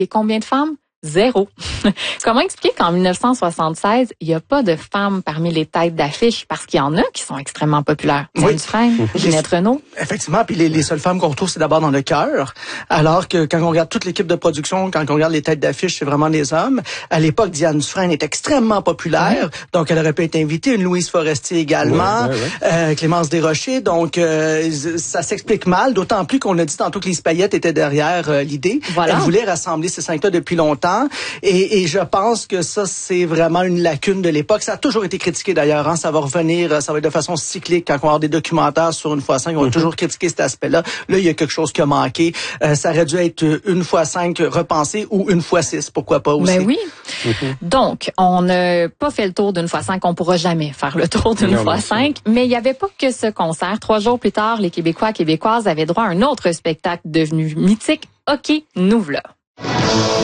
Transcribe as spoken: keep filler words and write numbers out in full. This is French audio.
Et combien de femmes? Zéro. Comment expliquer qu'en dix-neuf cent soixante-seize, il n'y a pas de femmes parmi les têtes d'affiche? Parce qu'il y en a qui sont extrêmement populaires. Diane Dufresne, Ginette Renault. Effectivement, puis les, les seules femmes qu'on retrouve, c'est d'abord dans le cœur. Alors que quand on regarde toute l'équipe de production, quand on regarde les têtes d'affiche, c'est vraiment des hommes. À l'époque, Diane Dufresne est extrêmement populaire, oui. donc elle aurait pu être invitée. Une Louise Forestier également, oui, oui, oui. Euh, Clémence Desrochers. Donc, euh, ça s'explique mal, d'autant plus qu'on a dit tantôt que Lise Payette était derrière euh, l'idée. Voilà. Elle voulait rassembler ces cinq-là depuis longtemps. Et, et je pense que ça, c'est vraiment une lacune de l'époque. Ça a toujours été critiqué d'ailleurs. Hein. Ça va revenir, ça va être de façon cyclique. Quand on va avoir des documentaires sur Une fois cinq, on va mm-hmm. toujours critiquer cet aspect-là. Là, il y a quelque chose qui a manqué. Euh, ça aurait dû être Une fois cinq repensé ou Une fois six, pourquoi pas aussi. Ben oui. Mm-hmm. Donc, on n'a pas fait le tour d'Une fois cinq. On pourra jamais faire le tour d'Une fois cinq. Mais il n'y avait pas que ce concert. Trois jours plus tard, les Québécois et Québécoises avaient droit à un autre spectacle devenu mythique. OK, nous v'là.